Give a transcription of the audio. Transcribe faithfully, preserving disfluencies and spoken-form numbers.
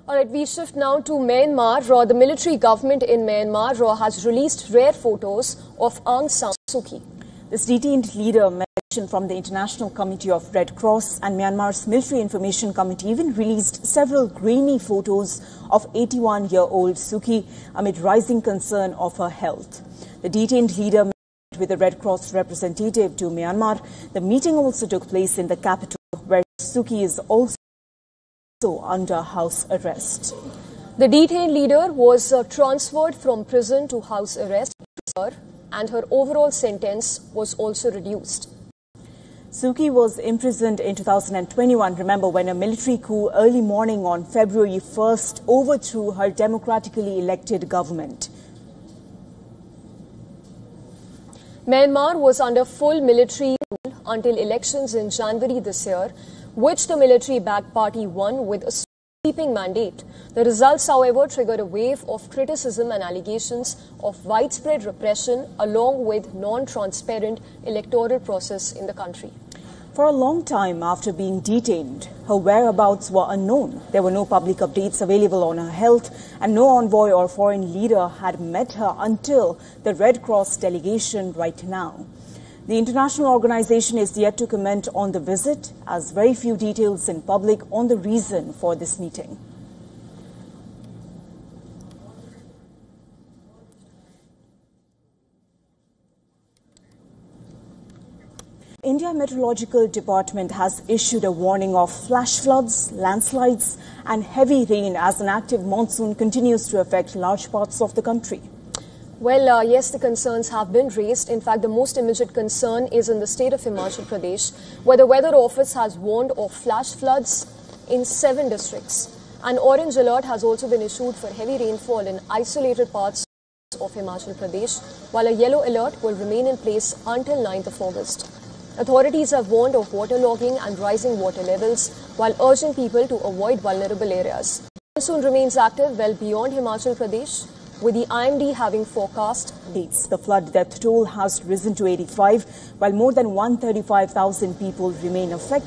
All right, we shift now to Myanmar. Uh, the military government in Myanmar uh, has released rare photos of Aung San Suu Kyi. This detained leader, mentioned from the International Committee of Red Cross and Myanmar's Military Information Committee, even released several grainy photos of eighty-one-year-old Suu Kyi amid rising concern of her health. The detained leader met with the Red Cross representative to Myanmar. The meeting also took place in the capital, where Suu Kyi is also under house arrest. The detained leader was uh, transferred from prison to house arrest, and her overall sentence was also reduced. Suu Kyi was imprisoned in two thousand twenty-one, remember, when a military coup early morning on February first overthrew her democratically elected government. Myanmar was under full military rule until elections in January this year, which the military-backed party won with a sweeping mandate. The results, however, triggered a wave of criticism and allegations of widespread repression along with non-transparent electoral process in the country. For a long time after being detained, her whereabouts were unknown. There were no public updates available on her health, and no envoy or foreign leader had met her until the Red Cross delegation right now. The international organization is yet to comment on the visit, as very few details in public on the reason for this meeting. India Meteorological Department has issued a warning of flash floods, landslides and heavy rain as an active monsoon continues to affect large parts of the country. Well, uh, yes, the concerns have been raised. In fact, the most immediate concern is in the state of Himachal Pradesh, where the Weather Office has warned of flash floods in seven districts. An orange alert has also been issued for heavy rainfall in isolated parts of Himachal Pradesh, while a yellow alert will remain in place until ninth of August. Authorities have warned of waterlogging and rising water levels, while urging people to avoid vulnerable areas. The monsoon remains active well beyond Himachal Pradesh, with the I M D having forecast dates. The flood death toll has risen to eighty-five, while more than one hundred thirty-five thousand people remain affected.